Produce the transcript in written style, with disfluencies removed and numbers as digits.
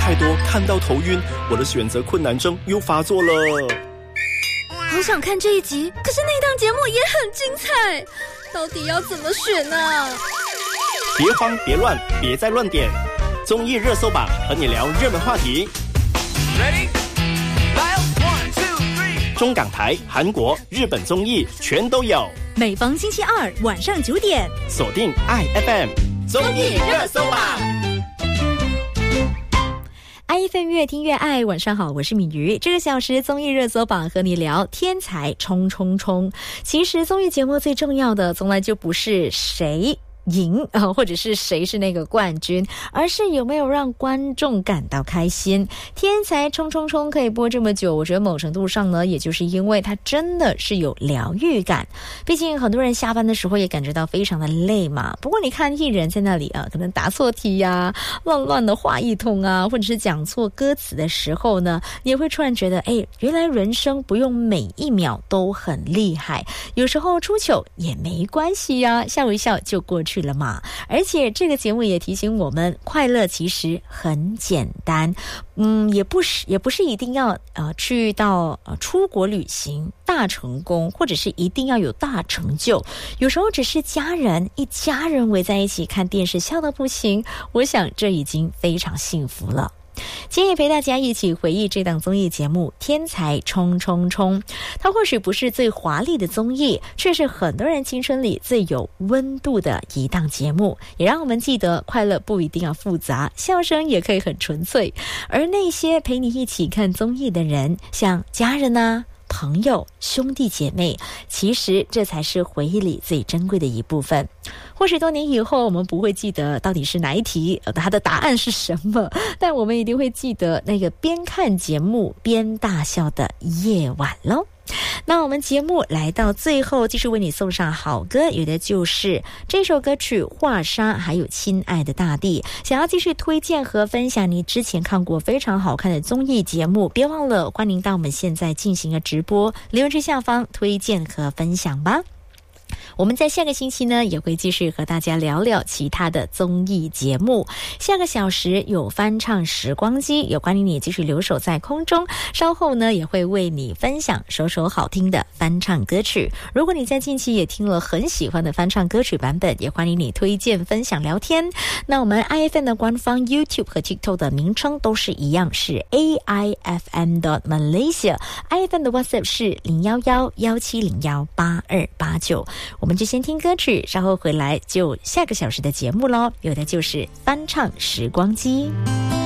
太多，看到头晕，我的选择困难症又发作了。 好想看这一集，可是那档节目也很精彩，到底要怎么选呢？ 别慌别乱，别再乱点，综艺热搜榜和你聊热门话题。Ready? One, two, three. 中港台、韩国、日本综艺全都有。 每逢星期二晚上9点， 锁定IFM 综艺热搜榜。 IFM 越听越爱，晚上好，我是敏瑜。这个小时综艺热搜榜和你聊天才冲冲冲。其实综艺节目最重要的从来就不是谁赢或者是谁是那个冠军，而是有没有让观众感到开心。天才冲冲冲可以播这么久，我觉得某程度上呢，也就是因为它真的是有疗愈感。毕竟很多人下班的时候也感觉到非常的累嘛。不过你看艺人在那里可能答错题呀，乱乱的话一通啊，或者是讲错歌词的时候呢，你也会突然觉得原来人生不用每一秒都很厉害，有时候出糗也没关系呀，笑一笑就过去了嘛。而且这个节目也提醒我们，快乐其实很简单，也不是一定要去到出国旅行大成功，或者是一定要有大成就，有时候只是一家人围在一起看电视笑到不行，我想这已经非常幸福了。今天也陪大家一起回忆这档综艺节目《天才冲冲冲》，它或许不是最华丽的综艺，却是很多人青春里最有温度的一档节目，也让我们记得快乐不一定要复杂，笑声也可以很纯粹。而那些陪你一起看综艺的人，像家人啊、朋友、兄弟姐妹，其实这才是回忆里最珍贵的一部分。或许多年以后我们不会记得到底是哪一题它的答案是什么，但我们一定会记得那个边看节目边大笑的夜晚咯。那我们节目来到最后，继续为你送上好歌，有的就是这首歌曲《华沙》还有《亲爱的大地》。想要继续推荐和分享你之前看过非常好看的综艺节目，别忘了欢迎到我们现在进行的直播留言区下方推荐和分享吧。我们在下个星期呢也会继续和大家聊聊其他的综艺节目。下个小时有翻唱时光机，也欢迎你继续留守在空中，稍后呢也会为你分享首首好听的翻唱歌曲。如果你在近期也听了很喜欢的翻唱歌曲版本，也欢迎你推荐分享聊天。那我们 IFM 的官方 YouTube 和 TikTok 的名称都是一样，是 AIFM.Malaysia。 IFM 的 WhatsApp 是011-1701-8289。我们就先听歌曲，稍后回来就下个小时的节目咯，有的就是翻唱时光机。